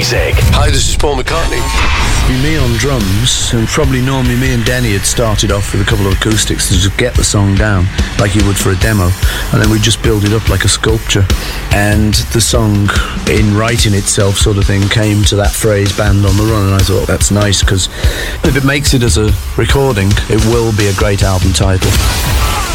Music. Hi, this is Paul McCartney. Me on drums, and probably normally me and Denny had started off with a couple of acoustics to just get the song down like you would for a demo, and then we just build it up like a sculpture. And the song, in writing itself sort of thing, came to that phrase, Band on the Run, and I thought that's nice, because if it makes it as a recording, it will be a great album title.